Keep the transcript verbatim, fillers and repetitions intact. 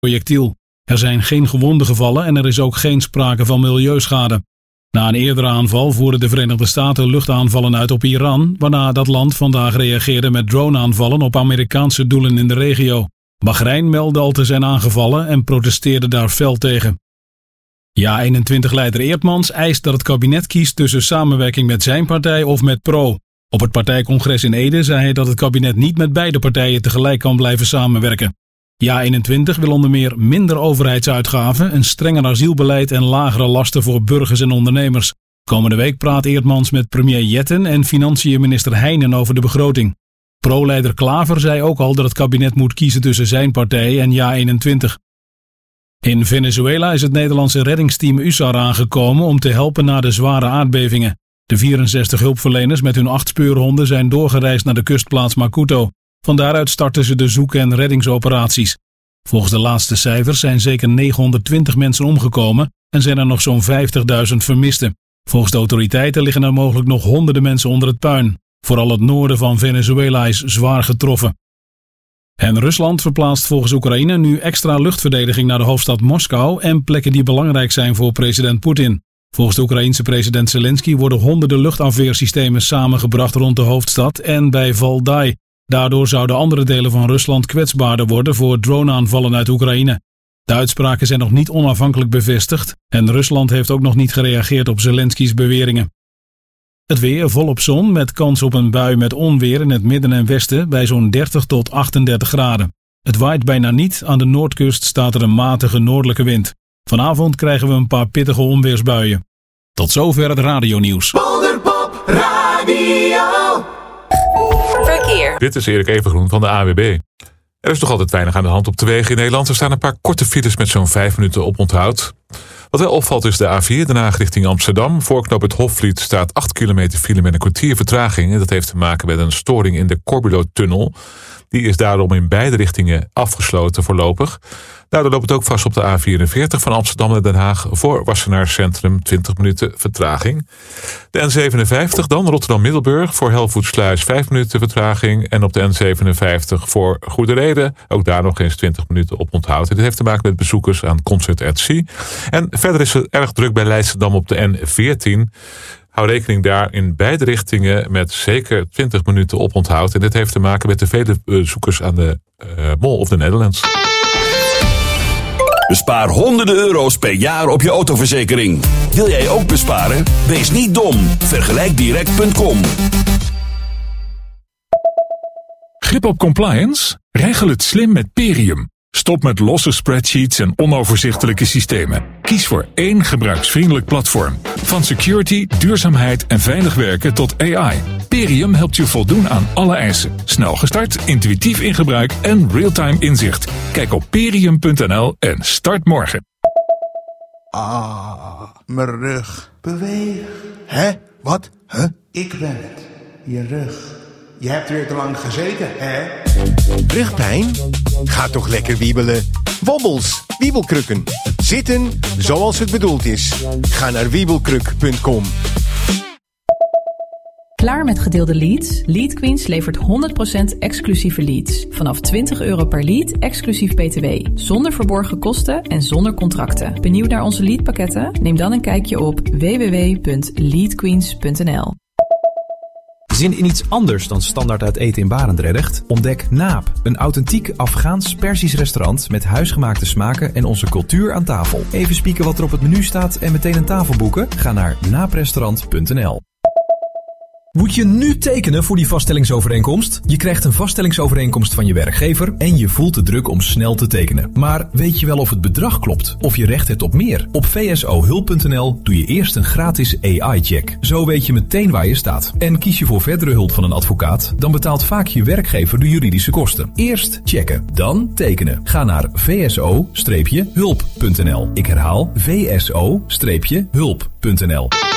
projectiel. Er zijn geen gewonden gevallen en er is ook geen sprake van milieuschade. Na een eerdere aanval voerden de Verenigde Staten luchtaanvallen uit op Iran, waarna dat land vandaag reageerde met droneaanvallen op Amerikaanse doelen in de regio. Bahrein meldde al te zijn aangevallen en protesteerde daar fel tegen. Ja eenentwintig-leider Eertmans eist dat het kabinet kiest tussen samenwerking met zijn partij of met Pro. Op het partijcongres in Ede zei hij dat het kabinet niet met beide partijen tegelijk kan blijven samenwerken. Ja eenentwintig wil onder meer minder overheidsuitgaven, een strenger asielbeleid en lagere lasten voor burgers en ondernemers. Komende week praat Eertmans met premier Jetten en financiënminister Heijnen over de begroting. Pro-leider Klaver zei ook al dat het kabinet moet kiezen tussen zijn partij en Ja eenentwintig. In Venezuela is het Nederlandse reddingsteam U S A R aangekomen om te helpen na de zware aardbevingen. De vierenzestig hulpverleners met hun acht speurhonden zijn doorgereisd naar de kustplaats Macuto. Van daaruit starten ze de zoek- en reddingsoperaties. Volgens de laatste cijfers zijn zeker negenhonderdtwintig mensen omgekomen en zijn er nog zo'n vijftigduizend vermisten. Volgens de autoriteiten liggen er mogelijk nog honderden mensen onder het puin. Vooral het noorden van Venezuela is zwaar getroffen. En Rusland verplaatst volgens Oekraïne nu extra luchtverdediging naar de hoofdstad Moskou en plekken die belangrijk zijn voor president Poetin. Volgens de Oekraïense president Zelensky worden honderden luchtafweersystemen samengebracht rond de hoofdstad en bij Valdai. Daardoor zouden andere delen van Rusland kwetsbaarder worden voor droneaanvallen uit Oekraïne. De uitspraken zijn nog niet onafhankelijk bevestigd en Rusland heeft ook nog niet gereageerd op Zelenskys beweringen. Het weer volop zon met kans op een bui met onweer in het midden en westen bij zo'n dertig tot achtendertig graden. Het waait bijna niet, aan de noordkust staat er een matige noordelijke wind. Vanavond krijgen we een paar pittige onweersbuien. Tot zover het radionieuws. Wonderpop Radio. Verkeer. Dit is Erik Evengroen van de A W B. Er is nog altijd weinig aan de hand op de wegen in Nederland. Er staan een paar korte files met zo'n vijf minuten oponthoud. Wat wel opvalt is de A vier, Den Haag richting Amsterdam. Voor knoop het Hofvliet staat acht kilometer file met een kwartier vertraging. En dat heeft te maken met een storing in de Corbulo-tunnel. Die is daarom in beide richtingen afgesloten voorlopig. Daardoor loopt het ook vast op de A vierenveertig van Amsterdam naar Den Haag voor Wassenaar Centrum, twintig minuten vertraging. De N zevenenvijftig dan, Rotterdam-Middelburg, voor Helvoetsluis vijf minuten vertraging. En op de N zevenenvijftig voor Goede Reden, ook daar nog eens twintig minuten op onthoud. Dit heeft te maken met bezoekers aan Concert at Sea. En verder is het erg druk bij Leidschendam op de N veertien. Hou rekening daar in beide richtingen met zeker twintig minuten oponthoud. En dit heeft te maken met de vele bezoekers aan de uh, Mall of the Netherlands. Bespaar honderden euro's per jaar op je autoverzekering. Wil jij ook besparen? Wees niet dom. Vergelijk direct punt com. Grip op compliance? Regel het slim met Perium. Stop met losse spreadsheets en onoverzichtelijke systemen. Kies voor één gebruiksvriendelijk platform. Van security, duurzaamheid en veilig werken tot A I. Perium helpt je voldoen aan alle eisen. Snel gestart, intuïtief in gebruik en real-time inzicht. Kijk op perium punt n l en start morgen. Ah, mijn rug. Beweeg. Hè? Wat? Huh? Ik ben het. Je rug. Je hebt weer te lang gezeten, hè? Rugpijn? Ga toch lekker wiebelen. Wobbels, wiebelkrukken. Zitten zoals het bedoeld is. Ga naar wiebelkruk punt com. Klaar met gedeelde leads? Lead Queens levert honderd procent exclusieve leads. Vanaf twintig euro per lead, exclusief B T W. Zonder verborgen kosten en zonder contracten. Benieuwd naar onze leadpakketten? Neem dan een kijkje op w w w punt lead queens punt n l. Zin in iets anders dan standaard uit eten in Barendrecht? Ontdek Naap, een authentiek Afghaans-Persisch restaurant met huisgemaakte smaken en onze cultuur aan tafel. Even spieken wat er op het menu staat en meteen een tafel boeken? Ga naar naaprestaurant punt n l. Moet je nu tekenen voor die vaststellingsovereenkomst? Je krijgt een vaststellingsovereenkomst van je werkgever en je voelt de druk om snel te tekenen. Maar weet je wel of het bedrag klopt? Of je recht hebt op meer? Op v s o hulp punt n l doe je eerst een gratis A I-check. Zo weet je meteen waar je staat. En kies je voor verdere hulp van een advocaat, dan betaalt vaak je werkgever de juridische kosten. Eerst checken, dan tekenen. Ga naar v s o hulp punt n l. Ik herhaal v s o hulp punt n l.